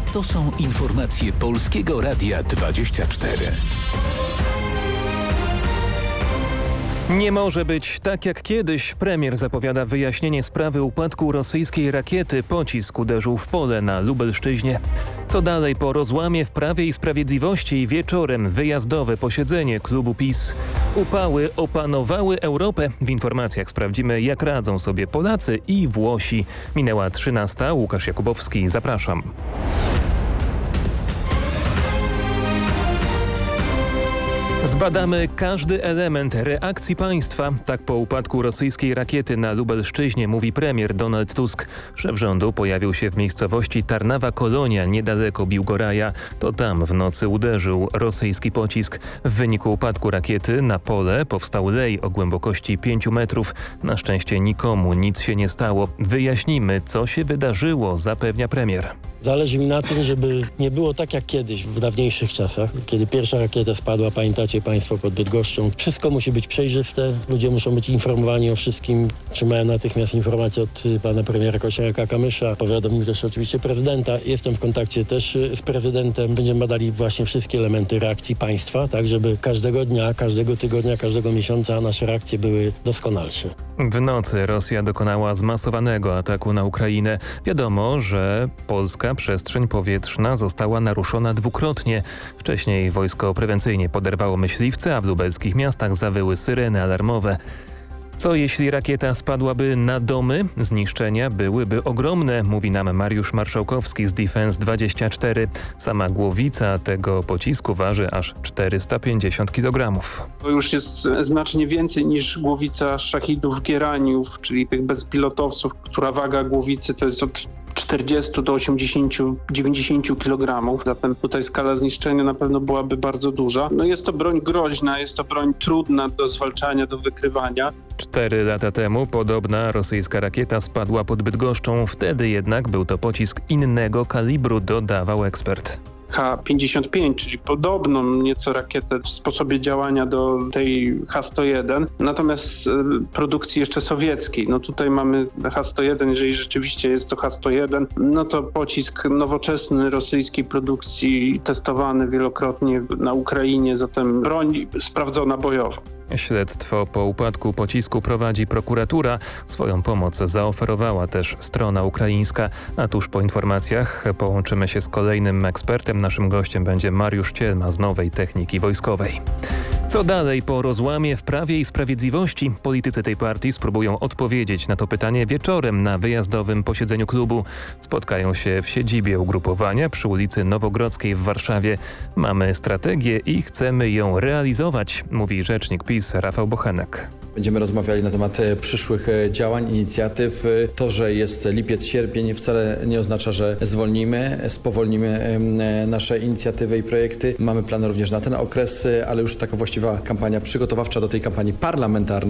To są informacje Polskiego Radia 24. Nie może być tak jak kiedyś. Premier zapowiada wyjaśnienie sprawy upadku rosyjskiej rakiety. Pocisk uderzył w pole na Lubelszczyźnie. Co dalej po rozłamie w Prawie i Sprawiedliwości? Wieczorem wyjazdowe posiedzenie klubu PiS. Upały opanowały Europę. W informacjach sprawdzimy, jak radzą sobie Polacy i Włosi. Minęła 13. Łukasz Jakubowski. Zapraszam. Zbadamy każdy element reakcji państwa. Tak po upadku rosyjskiej rakiety na Lubelszczyźnie mówi premier Donald Tusk. Szef rządu pojawił się w miejscowości Tarnawa Kolonia niedaleko Biłgoraja. To tam w nocy uderzył rosyjski pocisk. W wyniku upadku rakiety na pole powstał lej o głębokości 5 metrów. Na szczęście nikomu nic się nie stało. Wyjaśnimy, co się wydarzyło, zapewnia premier. Zależy mi na tym, żeby nie było tak jak kiedyś, w dawniejszych czasach, kiedy pierwsza rakieta spadła, pamiętacie państwo, pod Bydgoszczą. Wszystko musi być przejrzyste, ludzie muszą być informowani o wszystkim. Otrzymałem natychmiast informację od pana premiera Kosiniaka-Kamysza. Powiadomił też oczywiście prezydenta. Jestem w kontakcie też z prezydentem. Będziemy badali właśnie wszystkie elementy reakcji państwa, tak żeby każdego dnia, każdego tygodnia, każdego miesiąca nasze reakcje były doskonalsze. W nocy Rosja dokonała zmasowanego ataku na Ukrainę. Wiadomo, że polska przestrzeń powietrzna została naruszona dwukrotnie. Wcześniej wojsko prewencyjnie poderwało myśliwce, a w lubelskich miastach zawyły syreny alarmowe. Co jeśli rakieta spadłaby na domy? Zniszczenia byłyby ogromne, mówi nam Mariusz Marszałkowski z Defense24. Sama głowica tego pocisku waży aż 450 kg. To już jest znacznie więcej niż głowica szachidów Gieraniów, czyli tych bezpilotowców, która waga głowicy to jest od 40 do 80-90 kg. Zatem tutaj skala zniszczenia na pewno byłaby bardzo duża. No jest to broń groźna, jest to broń trudna do zwalczania, do wykrywania. 4 lata temu podobna rosyjska rakieta spadła pod Bydgoszczą. Wtedy jednak był to pocisk innego kalibru, dodawał ekspert. H-55, czyli podobną nieco rakietę w sposobie działania do tej H-101, natomiast produkcji jeszcze sowieckiej. No tutaj mamy H-101, jeżeli rzeczywiście jest to H-101, no to pocisk nowoczesny rosyjskiej produkcji, testowany wielokrotnie na Ukrainie, zatem broń sprawdzona bojowo. Śledztwo po upadku pocisku prowadzi prokuratura. Swoją pomoc zaoferowała też strona ukraińska. A tuż po informacjach połączymy się z kolejnym ekspertem. Naszym gościem będzie Mariusz Cielma z Nowej Techniki Wojskowej. Co dalej po rozłamie w Prawie i Sprawiedliwości? Politycy tej partii spróbują odpowiedzieć na to pytanie wieczorem na wyjazdowym posiedzeniu klubu. Spotkają się w siedzibie ugrupowania przy ulicy Nowogrodzkiej w Warszawie. Mamy strategię i chcemy ją realizować, mówi rzecznik PiS Rafał Bochenek. Będziemy rozmawiali na temat przyszłych działań, inicjatyw. To, że jest lipiec, sierpień wcale nie oznacza, że zwolnimy, spowolnimy nasze inicjatywy i projekty. Mamy plany również na ten okres, ale już taka właściwa kampania przygotowawcza do tej kampanii parlamentarnej.